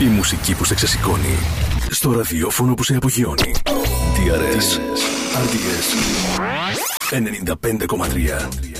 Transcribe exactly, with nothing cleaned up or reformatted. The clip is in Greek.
Η μουσική που σε ξεσηκώνει. Στο ραδιόφωνο που σε απογειώνει. τι αρ ες. αρ ντι ες ενενήντα πέντε κόμμα τρία.